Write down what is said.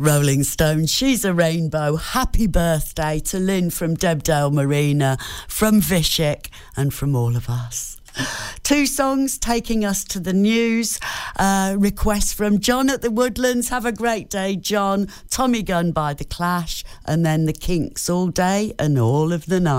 Rolling Stones, She's a Rainbow. Happy birthday to Lynn from Debdale Marina, from Vishik, and from all of us. 2 songs taking us to the news. Request from John at the Woodlands. Have a great day, John. Tommy Gunn by The Clash, and then The Kinks, All Day and All of the Night.